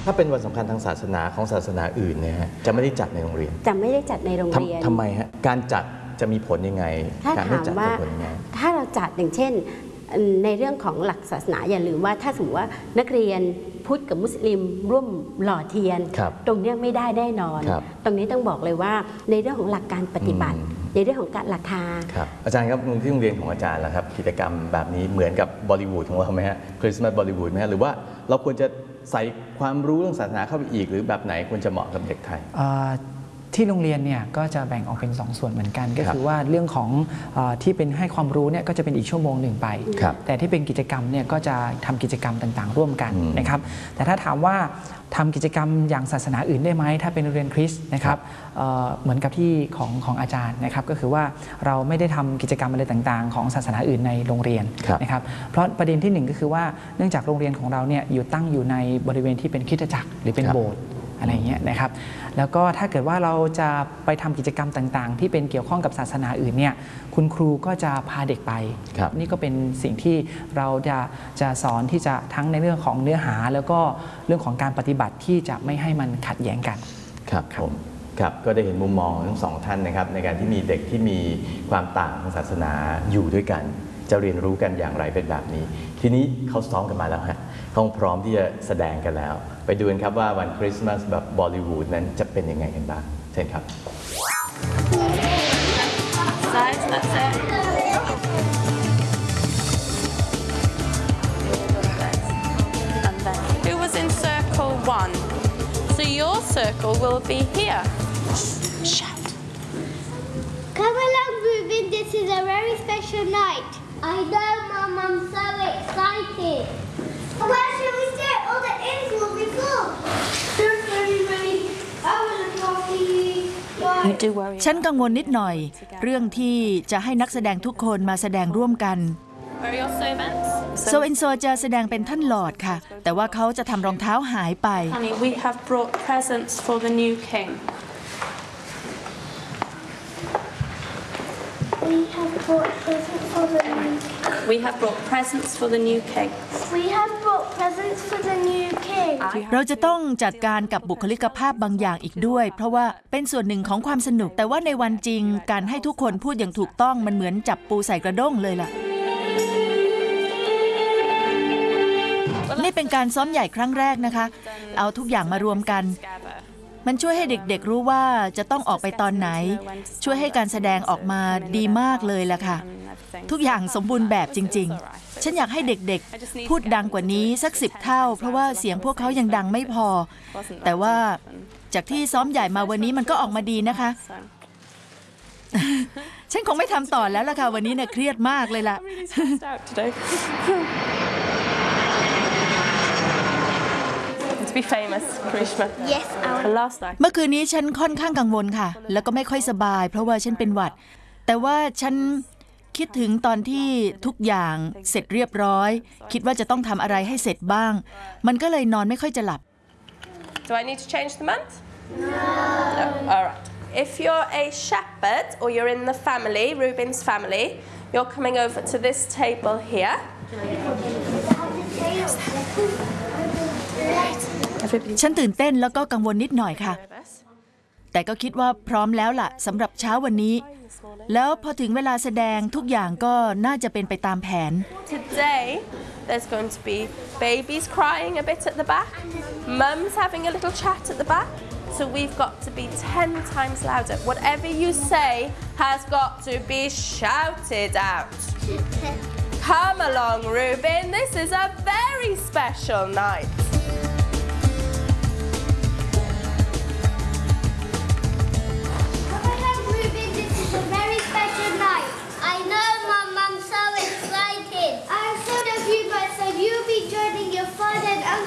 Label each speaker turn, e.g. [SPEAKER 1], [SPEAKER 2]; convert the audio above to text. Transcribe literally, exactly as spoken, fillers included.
[SPEAKER 1] ถ้าเป็นวันสำคัญทางศาสนาของศาสนาอื่นเนี่ยจะไม่ได้จัดในโรงเรียน
[SPEAKER 2] จะไม่ได้จัดในโรงเรียน
[SPEAKER 1] ทำไมฮะการจัดจะมีผลยังไง
[SPEAKER 2] ถ้าถามว่าถ้าเราจัดอย่างเช่นในเรื่องของหลักศาสนาอย่าลืมว่าถ้าสมมติว่านักเรียนพุทธกับมุสลิมร่วมหล่อเทียนตรงนี้ไม่ได้แน่นอนตรงนี้ต้องบอกเลยว่าในเรื่องของหลักการปฏิบัติในเรื่องของการราคา
[SPEAKER 1] ครับอาจารย์ครับที่โรงเรียนของอาจารย์ล่ะครับกิจกรรมแบบนี้เหมือนกับบอลิวูดของเราไหมฮะคริสต์มาสบอลิวูดไหมฮะหรือว่าเราควรจะใส่ความรู้เรื่องศาสนาเข้าไปอีกหรือแบบไหนควรจะเหมาะกับเด็กไทย
[SPEAKER 3] ที่โรงเรียนเนี่ยก็จะแบ่งออกเป็นสองส่วนเหมือนกันก็คือว่าเรื่องของที่เป็นให้ความรู้เนี่ยก็จะเป็นอีกชั่วโมงหนึ่งไปแต่ที่เป็นกิจกรรมเนี่ยก็จะทำกิจกรรมต่างๆร่วมกันนะครับแต่ถ้าถามว่าทำกิจกรรมอย่างศาสนาอื่นได้ไหมถ้าเป็นโรงเรียนคริสต์นะครับเหมือนกับที่ของของอาจารย์นะครับก็คือว่าเราไม่ได้ทำกิจกรรมอะไรต่างๆของศาสนาอื่นในโรงเรียนนะครับเพราะประเด็นที่หนึ่งก็คือว่าเนื่องจากโรงเรียนของเราเนี่ยอยู่ตั้งอยู่ในบริเวณที่เป็นคริสตจักรหรือเป็นโบสถ์อะไรเงี้ยนะครับแล้วก็ถ้าเกิดว่าเราจะไปทำกิจกรรมต่างๆที่เป็นเกี่ยวข้องกับศาสนาอื่นเนี่ยคุณครูก็จะพาเด็กไปนี่ก็เป็นสิ่งที่เราจะจะสอนที่จะทั้งในเรื่องของเนื้อหาแล้วก็เรื่องของการปฏิบัติที่จะไม่ให้มันขัดแย้งกัน
[SPEAKER 1] ครับผมครับก็ได้เห็นมุมมองทั้งสองท่านนะครับในการที่มีเด็กที่มีความต่างทางศาสนาอยู่ด้วยกันจะเรียนรู้กันอย่างไรเป็นแบบนี้ทีนี้เขาซ้อมกันมาแล้วฮะเขาพร้อมที่จะแสดงกันแล้วไปดูกันครับว่าวันคริสต์มาสแบบบอลิวูดนั้นจะเป็นยังไงกันบ้างเชิญครับ
[SPEAKER 4] Size, that's it. And then who was in circle one? So your circle will be here. Shout.
[SPEAKER 5] Come along, Ruben. This is a very special night. I know, Mum. I'm so excited. Where should we stay? All the inns will be full. Don't worry, Mummy. I will look after you.
[SPEAKER 6] ฉันกังวลนิดหน่อยเรื่องที่จะให้นักแสดงทุกคนมาแสดงร่วมกันโซเอนโซจะแสดงเป็นท่านหลอดค่ะแต่ว่าเขาจะทำรองเท้าหายไป
[SPEAKER 4] We have brought presents for the new king.
[SPEAKER 5] We have brought presents for the new king.
[SPEAKER 4] We have brought presents for the new king.
[SPEAKER 5] We have brought presents for the new king.
[SPEAKER 6] เราจะต้องจัดการกับบุคลิกภาพบางอย่างอีกด้วยเพราะว่าเป็นส่วนหนึ่งของความสนุกแต่ว่าในวันจริงการให้ทุกคนพูดอย่างถูกต้องมันเหมือนจับปูใส่กระด้งเลยล่ะนี่เป็นการซ้อมใหญ่ครั้งแรกนะคะเอาทุกอย่างมารวมกันมันช่วยให้เด็กๆรู้ว่าจะต้องออกไปตอนไหนช่วยให้การแสดงออกมาดีมากเลยล่ะค่ะทุกอย่างสมบูรณ์แบบจริงๆฉันอยากให้เด็กๆพูดดังกว่านี้สักสิบเท่าเพราะว่าเสียงพวกเขายังดังไม่พอแต่ว่าจากที่ซ้อมใหญ่มาวันนี้มันก็ออกมาดีนะคะฉันคงไม่ทำต่อแล้วล่ะค่ะวันนี้เนี่ยเครียดมากเลยล่ะเมื่อคืนนี้ฉันค่อนข้างกังวลค่ะแล้วก็ไม่ค่อยสบายเพราะว่าฉันเป็นหวัดแต่ว่าฉันคิดถึงตอนที่ทุกอย่างเสร็จเรียบร้อยคิดว่าจะต้องทำอะไรให้เสร็จบ้างมันก็เลยนอนไม่ค่อยจะหลับ
[SPEAKER 4] Do I need to change the month? No. No. All right. If you're a shepherd or you're in the family, Ruben's family, you're coming over to this table here.
[SPEAKER 6] ฉันตื่นเต้นแล้วก็กังวลนิดหน่อยค่ะแต่ก็คิดว่าพร้อมแล้วล่ะสำหรับเช้าวันนี้แล้วพอถึงเวลาแสดงทุกอย่างก็น่าจะเป็นไปตามแผน
[SPEAKER 4] Today there's going to be babies crying a bit at the back, mums having a little chat at the back, so we've got to be ten times louder. Whatever you say has got to be shouted out. Come along, Ruben. This is a very special night.